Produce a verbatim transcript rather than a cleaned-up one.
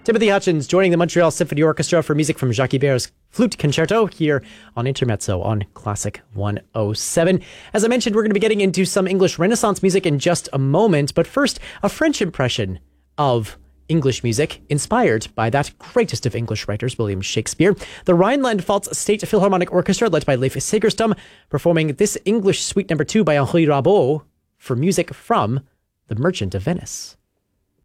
Timothy Hutchins joining the Montreal Symphony Orchestra for music from Jacques Ibert's Flute Concerto here on Intermezzo on Classic one oh seven. As I mentioned, we're going to be getting into some English Renaissance music in just a moment, but first, a French impression of English music inspired by that greatest of English writers, William Shakespeare. The Rhineland-Pfalz State Philharmonic Orchestra, led by Leif Segerstam, performing this English suite number two by Henri Rabault for music from The Merchant of Venice.